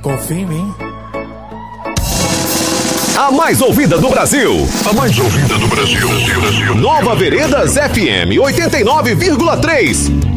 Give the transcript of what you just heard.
Confia em mim. A mais ouvida do Brasil. A mais ouvida do Brasil. Nova Veredas FM 89,3.